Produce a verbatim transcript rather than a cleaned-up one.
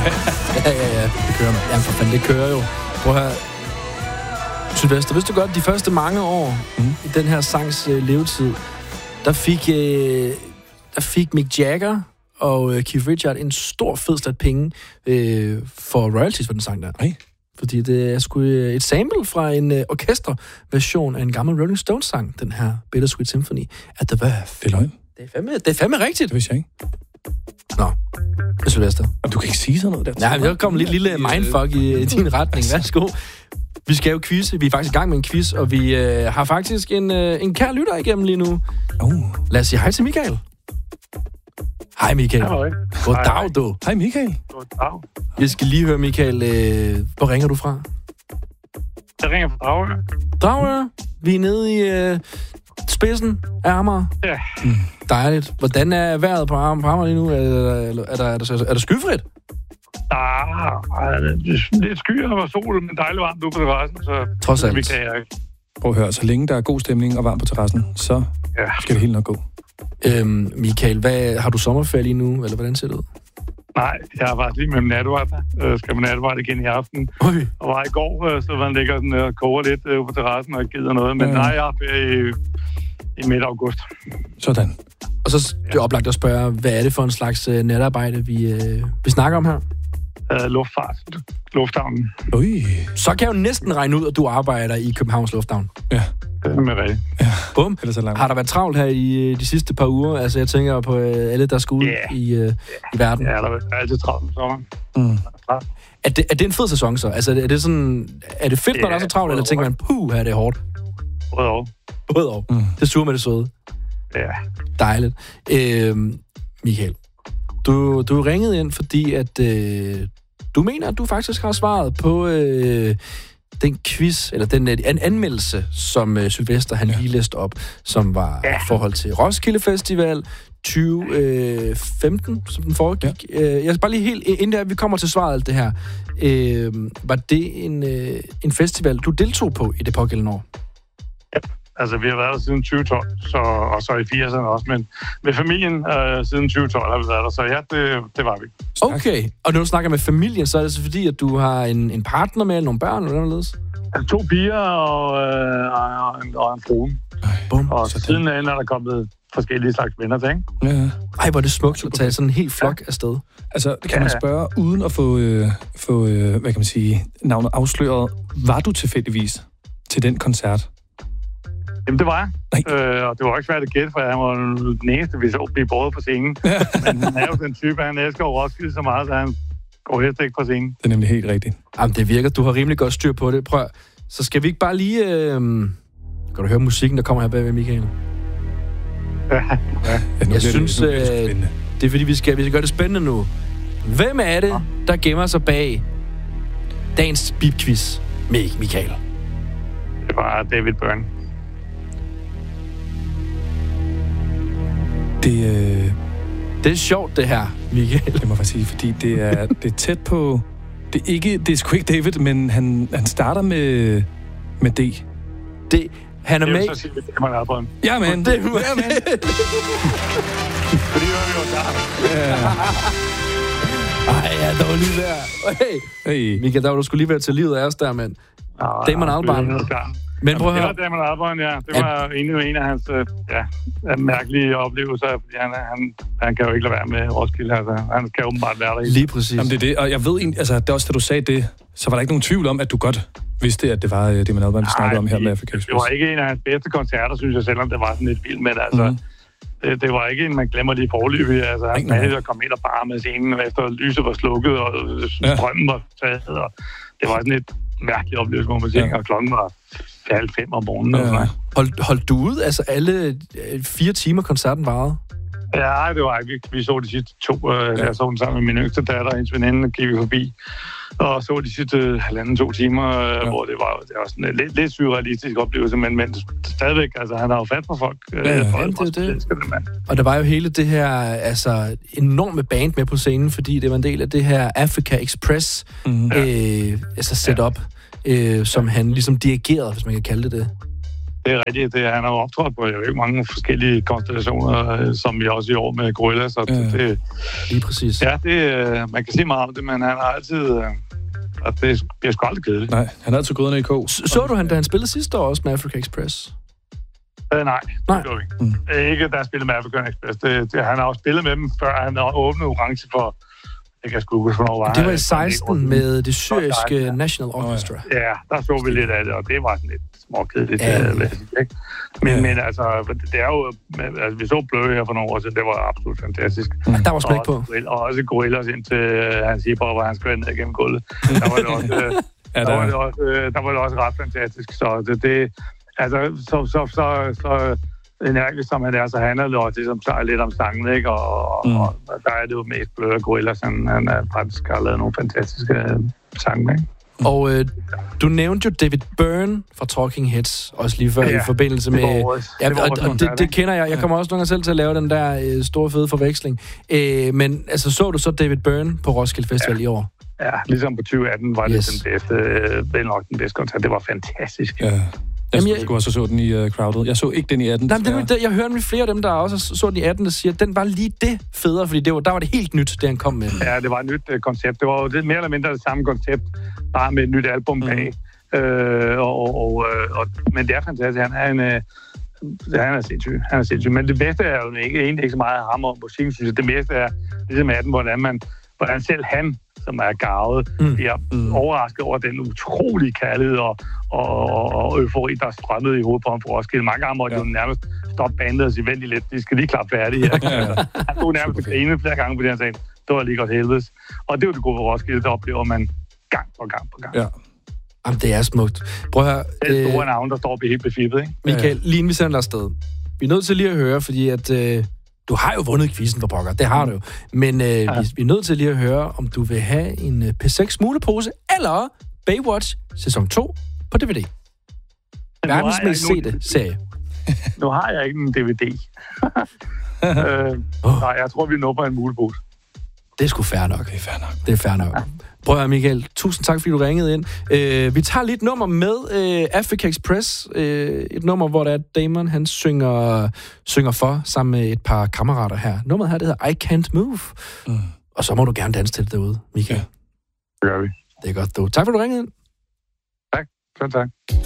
ja, ja, ja. Det kører, man. Jamen for fanden, det kører jo. Prøv her. Sylvester, vidste du godt, de første mange år mm. i den her sangs øh, levetid, der fik, øh, der fik Mick Jagger og øh, Keith Richards en stor fed slat penge øh, for royalties for den sang der. Ej. Fordi det er sgu et sample fra en øh, orkesterversion af en gammel Rolling Stones-sang, den her Bittersweet Symphony. At det var... Det er løgn. Det er fandme, det er fandme rigtigt. Det vidste jeg ikke. Nå, Sylvester. Og du kan ikke sige sådan noget der. Nej, men der kom lidt lille mindfuck i, i din retning. Værsgo. Vi skal jo quizze. Vi er faktisk i gang med en quiz, og vi øh, har faktisk en, øh, en kær lytter igennem lige nu. Oh. Lad os sige hej til Michael. Hej Michael. Hej. Goddag, du. Hej Michael. Goddag. Jeg skal lige høre, Michael, øh, hvor ringer du fra? Jeg ringer fra Dragør. Dragør. Vi er nede i øh, spidsen af Amager. Ja. Mm. Dejligt. Hvordan er vejret på Amager, på Amager lige nu? Er, er, er, der, er, der, er der skyfrit? Ah, det er lidt skyer og sol, men dejligt varmt ude på terrassen, så... Trods alt. Vi kan jeg ikke. Prøv at høre, så længe der er god stemning og varmt på terrassen, så ja. skal det helt nok gå. Øhm, Michael, hvad, har du sommerferie lige nu, eller hvordan ser det ud? Nej, jeg har faktisk lige med nattevagt. Jeg skal med nattevagt igen i aften. Okay. Og var i går, så man ligger sådan og koger lidt ude på terrassen og gider noget. Men ja. nej, jeg har ferie i, i midt august. Sådan. Og så det er oplagt at spørge, hvad er det for en slags uh, natarbejde, vi, uh, vi snakker om her? Uh, luftfart. Lufthavnen. Ui. Så kan jeg jo næsten regne ud, at du arbejder i Københavns Lufthavn. Ja. Det er med rigtigt. Ja. Bum. Så langt. Har der været travlt her i de sidste par uger? Altså, jeg tænker på uh, alle, der skal ud yeah. i, uh, i verden. Ja, der er altid travlt i sommeren. Mm. Er det, er det en fed sæson så? Altså, er det, sådan, er det fedt, når der er så travlt, eller tænker man, puh, her er det hårdt? Både og. Både og. Mm. Det suger med det søde. Ja. Dejligt. Øh, Michael, du, du ringede ind, fordi at øh, du mener, at du faktisk har svaret på øh, den quiz, eller den en anmeldelse, som øh, Sylvester han ja. lige læste op, som var i ja. forhold til Roskilde Festival tyve femten, som den foregik. Ja. Øh, jeg skal bare lige helt, inden der, vi kommer til svaret alt det her, øh, var det en, øh, en festival, du deltog på i det pågældende år? Ja. Altså, vi har været der siden tyve tolv, så, og så i firserne også, men med familien øh, siden tyve tolv har vi været der, så ja, det, det var vi. Okay, og når du snakker med familien, så er det så fordi, at du har en, en partner med, eller nogle børn, eller noget? Altså, to piger og, øh, og, en, og en frue. Bum. Og så siden er der kommet forskellige slags venner til, ikke? Ja. Ej, hvor er det smukt at tage sådan en helt flok ja. afsted. Altså, kan man spørge, uden at få, øh, få øh, hvad kan man sige, navnet afsløret, var du tilfældigvis til den koncert? Jamen, det var jeg. Øh, og det var ikke svært at gætte, for jeg var den eneste, vi så blive båret på scenen. Ja. Men han er jo den type, han elsker jo Roskilde så meget, så han går helst ikke på scenen. Det er nemlig helt rigtigt. Jamen, det virker. Du har rimelig godt styr på det. Prøv. Så skal vi ikke bare lige... Øh... Kan du høre musikken, der kommer her bagved, Michael? Ja. ja. ja jeg synes, det, det, øh, det er fordi, vi skal, vi skal gøre det spændende nu. Hvem er det, der gemmer sig bag dagens bibquiz med Michael? Det var David Byrne. Det, øh... det er sjovt, det her, Michael. Det må jeg sige, fordi det er, det er tæt på... Det er, ikke, det er sgu ikke David, men han, han starter med, med D. Det, han er med... Det er jo så sige, det man er på ham. Ja, man. Det er man. Ja, man. Fordi det var vi jo der. Ja. Ej, ja, der var lige der. Hey, hey. Michael, der var du skulle lige være til livet af os der, mand. Damon Albarn. Men prøv at høre. Det var Damon Albarn, ja. Det var ja. en, en af hans ja, mærkelige oplevelser, fordi han, han, han kan jo ikke lade være med Roskilde. Altså. Han skal åbenbart være der i. Lige præcis. Jamen, det er det, og jeg ved egentlig, altså, det er også, da du sagde det, så var der ikke nogen tvivl om, at du godt vidste, at det var uh, Damon Albarn, vi snakkede om her med Afrika Express. Det var ikke en af hans bedste koncerter, synes jeg, selvom det var sådan lidt vildt, men altså... Mm. Det, det var ikke en, man glemmer lige forløbet. Altså, han manede at komme ind og bare med scenen, efter lyset var slukket, og strømmen var taget, og det var sådan et mærkeligt oplevelse, må man sige, ja. Og klokken var halv fem om morgenen. Ja. Og Hold, holdt du ud? Altså, alle fire timer koncerten varede? Ja, det var ikke. Vi så de sidste to. Ja. Jeg så den sammen med min yngste datter, og hendes veninde, gik vi forbi. Og så de sidste halvanden to timer, ja. hvor det var, det var sådan en lidt, lidt surrealistisk oplevelse, men, men stadigvæk, altså han har jo fat på folk. Ja, ja. Folk, det, det. Det, og der var jo hele det her altså, enorme band med på scenen, fordi det var en del af det her Afrika Express mm-hmm. øh, altså setup, ja. øh, som ja. han ligesom dirigerede, hvis man kan kalde det det. Det er rigtigt. Det er, han har optrådt på jeg ved ikke, mange forskellige konstellationer, som vi også i år med Gorilla. Så ja, det, lige præcis. Ja, det, man kan sige meget om det, men han har altid... Og det bliver sgu aldrig kedeligt. Nej, han er altid gået ned i kog. Så, så du han, da han spillede sidste år også med Africa Express? Øh, nej, nej. det gjorde vi ikke. Mm. Ikke, da han spillede med Africa Express. Det, det, han har også spillet med dem, før han har åbnet orange for... Jeg kan sgu huske, hvornår var det var i seksten med det syriske National Orchestra. Ja, der så vi lidt af det, og det var sådan lidt småkedeligt. Ja. Men, ja. men altså, det er jo... Altså, vi så Blø her for nogle år siden, det var absolut fantastisk. Mm. Der var smæk på. Og også Gorillas indtil han siger på, hvor han skulle ned gennem gulvet. Der var det også... ja, der, der, var det også der var det også ret fantastisk. Så det... det altså, så... så, så, så energisk som han er, så handler det også ligesom, lidt om sangen, ikke? Og, mm. og der er det jo mest Blø og Gorilla, han, han er faktisk har lavet nogle fantastiske øh, sange, ikke? Og øh, du nævnte jo David Byrne fra Talking Heads, også lige før ja, i forbindelse med... Det vores, ja, det, og, og det, det kender jeg. Jeg kommer også nogle gange selv til at lave den der øh, store, fede forveksling. Øh, men altså, så du så David Byrne på Roskilde Festival ja. i år? Ja, ligesom på tyve atten var yes. det den bedste, øh, vel nok den bedste koncert. Det var fantastisk. Ja. Jeg Jamen, jeg skulle også så den i uh, crowded. Jeg så ikke den i atten. Nej, det, det, jeg hører med flere af dem, der også så den i atten, der siger, at den var lige det federe, fordi det var, der var det helt nyt, det han kom med. Ja, det var et nyt uh, koncept. Det var jo det, mere eller mindre det samme koncept, bare med et nyt album bag. Mm. Øh, og, og, og, men det er fantastisk. Han er en... Uh, han er sindssyg. Han er sindssyg. Men det bedste er jo ikke, egentlig ikke så meget ham og musikken, synes jeg. Det bedste er ligesom atten, hvordan man... Hvordan selv han, som er garvet, mm. bliver mm. overrasket over den utrolige kærlighed og, og, og eufori, der er strømmet i hovedet på ham for Roskilde. Mange gange måtte ja. jo nærmest stoppe bandet og sige, vent lidt, de skal lige klappe færdige her. Ja, ja. Han tog nærmest at grine flere gange, fordi han sagde, det var lige godt helvedes. Og det er jo det gode for Roskilde, der oplever man gang på gang på gang. Ja. Jamen, det er smukt. Prøv at høre. Det er store øh, navn, der står helt befippet, ikke? Michael, lige inden vi sender dig afsted. Vi er nødt til lige at høre, fordi at... Øh, du har jo vundet quizzen for pokker, det har du jo. Men øh, ja. vi, vi er nødt til lige at høre, om du vil have en uh, P seks smuglepose, eller Baywatch sæson to på D V D. Verdens mest sete serie. Nu har jeg ikke en D V D. øh, oh. Nej, jeg tror, vi nupper en mulepose. Det er sgu fair nok. Det er fair nok. Det er fair nok. Ja. Prøv at høre, Michael. Tusind tak, fordi du ringede ind. Øh, vi tager lige et nummer med øh, Africa Express. Øh, et nummer, hvor der er Damon, han synger, synger for, sammen med et par kammerater her. Nummeret her, det hedder I Can't Move. Mm. Og så må du gerne danse til det derude, Michael. Ja. Det gør vi. Det er godt, du. Tak, fordi du ringede ind. Tak. Selv tak.